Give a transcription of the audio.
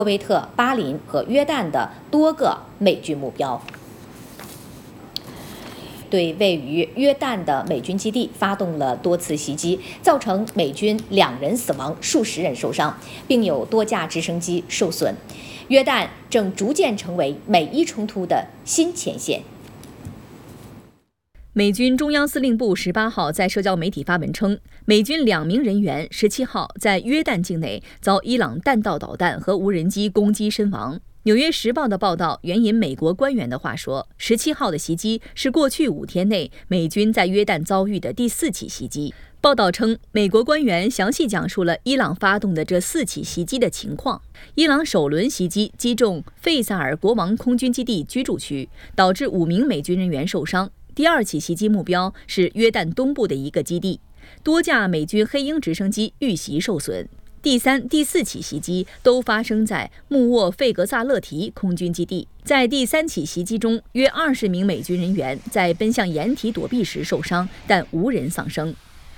科威特、巴林和约旦的多个美军目标，对位于约旦的美军基地发动了多次袭击，造成美军2人死亡、数十人受伤，并有多架直升机受损。约旦正逐渐成为美伊冲突的新前线。 美军中央司令部18号在社交媒体发文称，美军2名人员17号在约旦境内遭伊朗弹道导弹和无人机攻击身亡。《纽约时报》的报道援引美国官员的话说，17号的袭击是过去5天内美军在约旦遭遇的第4起袭击。报道称，美国官员详细讲述了伊朗发动的这4起袭击的情况。伊朗首轮袭击击中费萨尔国王空军基地居住区，导致5名美军人员受伤。第2起袭击目标是约旦东部的一个基地，多架美军黑鹰直升机遇袭受损。第3、第4起袭击都发生在穆沃费格萨勒提空军基地。在第3起袭击中，约20名美军人员在奔向掩体躲避时受伤，但无人丧生。